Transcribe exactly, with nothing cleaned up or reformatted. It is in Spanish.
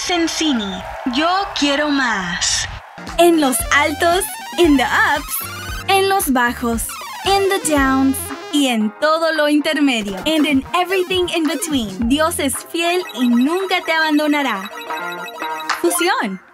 Sensini. Yo quiero más. En los altos, in the ups, en los bajos, in the downs y en todo lo intermedio. And in everything in between. Dios es fiel y nunca te abandonará. Fusión.